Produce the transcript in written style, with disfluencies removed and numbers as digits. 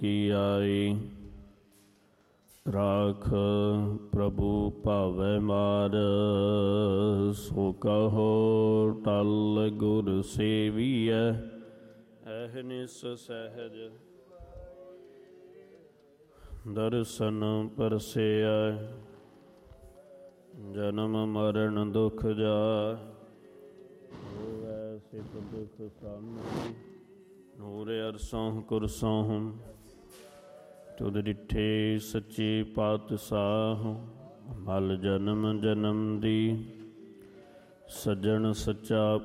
ਕੀ ਆਈ। ਰਾਖ ਪ੍ਰਭੂ ਭਾਵੈ ਮਾਰ, ਸੋ ਕਹੋ ਟਲ ਗੁਰ ਸੇਵੀਐ। ਅਹਨਿਸ ਸਹਿਜ ਦਰਸ਼ਨ ਪਰਸੇਐ, ਜਨਮ ਮਰਨ ਦੁਖ ਜਾਇ। ਹੋਵੈ ਸਿਤ ਦੁਖ ਸਾਂਝੀ, ਨੂਰ ਅਰਸੋਂ ਕੁਰਸੋਂ। ਤੁਧ ਡਿਠੇ ਸੱਚੇ ਪਾਤਸ਼ਾਹ, ਮਲ ਜਨਮ ਜਨਮ ਦੀ। ਸੱਜਣ ਸੱਚਾ